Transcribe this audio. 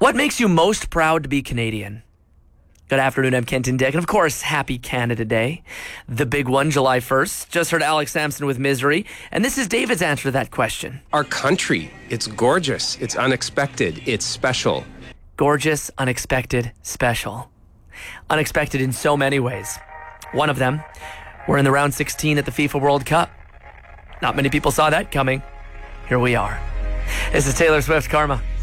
What makes you most proud to be Canadian? Good afternoon, I'm Kenton Dick. And of course, happy Canada Day. The big one, July 1st. Just heard Alex Sampson with Misery. And this is David's answer to that question. Our country, it's gorgeous, it's unexpected, it's special. Gorgeous, unexpected, special. Unexpected in so many ways. One of them, we're in the round 16 at the FIFA World Cup. Not many people saw that coming. Here we are. This is Taylor Swift, Karma.